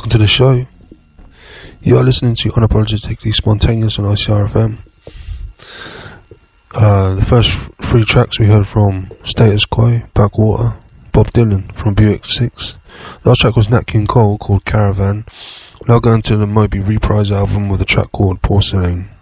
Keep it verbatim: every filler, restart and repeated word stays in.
welcome to the show. You are listening to Unapologetically Spontaneous on I C R F M. Uh, the first f- three tracks we heard from Status Quo, Backwater, Bob Dylan from Buick six. The last track was Nat King Cole called Caravan. Now going to the Moby Reprise album with a track called Porcelain.